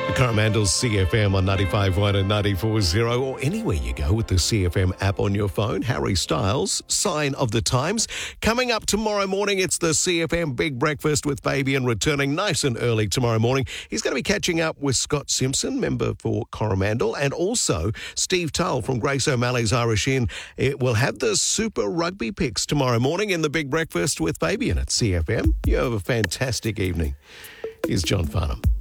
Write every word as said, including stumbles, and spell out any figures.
Coromandel's C F M on ninety-five point one and ninety-four point zero, or anywhere you go with the C F M app on your phone. Harry Styles, Sign of the Times. Coming up tomorrow morning, it's the C F M Big Breakfast with Fabian, returning nice and early tomorrow morning. He's going to be catching up with Scott Simpson, member for Coromandel, and also Steve Tull from Grace O'Malley's Irish Inn. It will have the Super Rugby picks tomorrow morning in the Big Breakfast with Fabian at C F M. You have a fantastic evening. Here's John Farnham.